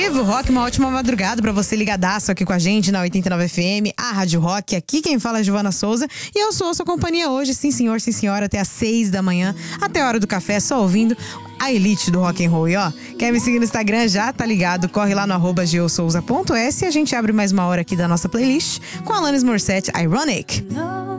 Viva o Rock, uma ótima madrugada pra você ligadaço aqui com a gente na 89 FM, a Rádio Rock. Aqui quem fala é Giovana Souza e eu sou a sua companhia hoje, sim senhor, sim senhora, até às 6 da manhã, até a hora do café, só ouvindo a elite do rock and roll. E ó, quer me seguir no Instagram? Já tá ligado, corre lá no @geosouza.s e a gente abre mais uma hora aqui da nossa playlist com Alanis Morissette, Ironic.